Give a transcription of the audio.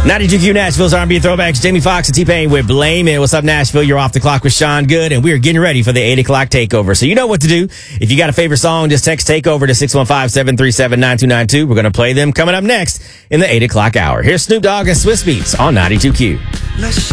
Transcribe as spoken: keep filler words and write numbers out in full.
ninety-two Q Nashville's R and B throwbacks. Jamie Foxx and T-Pain with Blame It. What's up, Nashville? You're off the clock with Sean Good, and we are getting ready for the eight o'clock takeover. So you know what to do. If you got a favorite song, just text takeover to six one five, seven three seven, nine two nine two. We're going to play them coming up next in the eight o'clock hour. Here's Snoop Dogg and Swiss Beats on ninety-two Q.